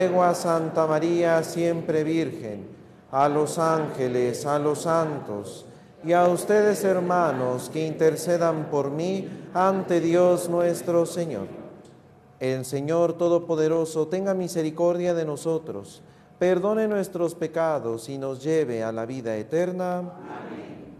Ruego a Santa María, siempre Virgen, a los ángeles, a los santos, y a ustedes, hermanos, que intercedan por mí ante Dios nuestro Señor. El Señor Todopoderoso tenga misericordia de nosotros, perdone nuestros pecados y nos lleve a la vida eterna.